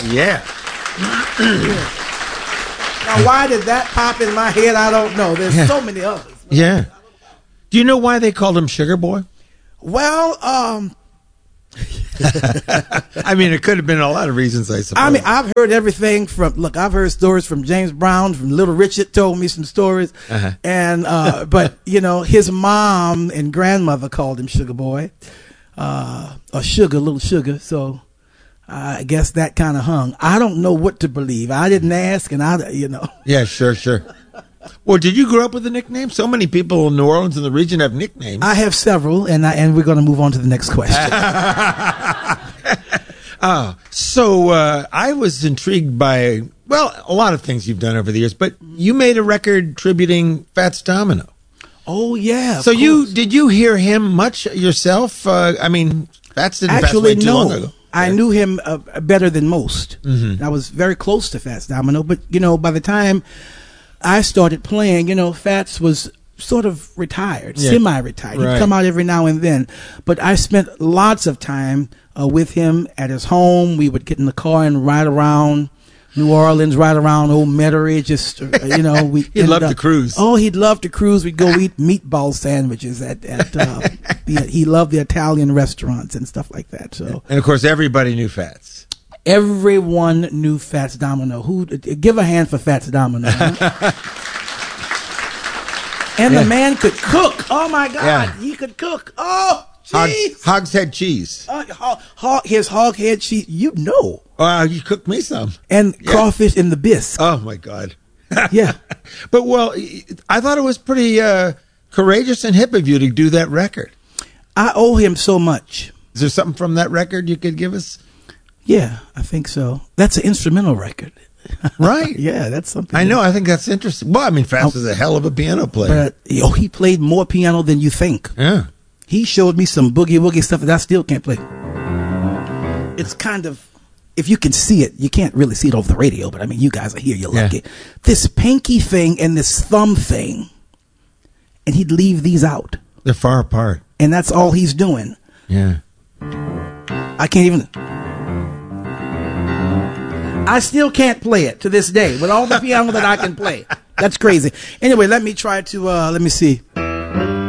Yeah. Now, why did that pop in my head? I don't know. There's so many others. Yeah. Do you know why they called him Sugar Boy? Well, I mean, it could have been a lot of reasons, I suppose. I mean, I've heard everything from, I've heard stories from James Brown, from Little Richard told me some stories. And, but, his mom and grandmother called him Sugar Boy, or Sugar, Little Sugar. So I guess that kind of hung. I don't know what to believe. I didn't ask, and Yeah, sure. Well, did you grow up with a nickname? So many people in New Orleans and the region have nicknames. I have several, and we're going to move on to the next question. So I was intrigued by, a lot of things you've done over the years, but you made a record tributing Fats Domino. Oh, yeah. So did you hear him much yourself? I mean, Fats didn't pass away too long ago. I knew him better than most. Mm-hmm. I was very close to Fats Domino, but, by the time I started playing, Fats was sort of retired, semi-retired. He'd come out every now and then. But I spent lots of time with him at his home. We would get in the car and ride around New Orleans, ride around Old Metairie, just, he'd love to cruise. Oh, he'd love to cruise. We'd go eat meatball sandwiches at he loved the Italian restaurants and stuff like that. So, and of course, everybody knew Fats. Everyone knew Fats Domino. Give a hand for Fats Domino. Huh? And the man could cook. Oh my God, he could cook. Oh, jeez. Hogshead cheese. His hog head cheese. You cooked me some. And crawfish in the bisque. Oh my God. Yeah. But I thought it was pretty courageous and hip of you to do that record. I owe him so much. Is there something from that record you could give us? Yeah, I think so. That's an instrumental record. Right. Yeah, that's something. I know. I think that's interesting. Well, I mean, Fats was a hell of a piano player. But, he played more piano than you think. Yeah. He showed me some boogie-woogie stuff that I still can't play. It's kind of, if you can see it, you can't really see it over the radio, but I mean, you guys are here, you're lucky. This pinky thing and this thumb thing, and he'd leave these out. They're far apart. And that's all he's doing. Yeah. I can't even... I still can't play it to this day with all the piano that I can play. That's crazy. Anyway, let me try to, let me see.